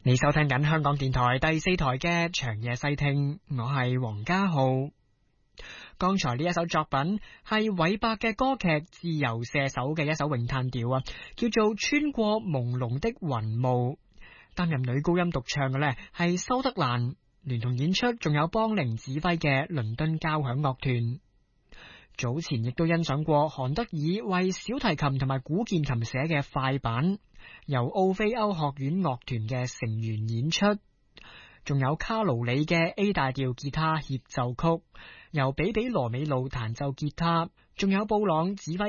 你收聽緊香港電台第4台嘅長夜細聽，我係黃家浩。剛才呢一首作品係韋伯嘅歌劇《自由射手》嘅一首詠嘆調啊，叫做《穿過朦朧的雲霧》。擔任女高音獨唱嘅呢係修德蘭，聯同演出仲有邦寧指揮嘅倫敦交響樂團。早前亦都欣賞過韓德爾為小提琴同埋古鍵琴寫嘅快板，由奧菲歐學院樂團嘅成員演出，仲有卡勞里嘅 A 大調吉他協奏曲，由比比羅美路彈奏吉他，仲有布朗指揮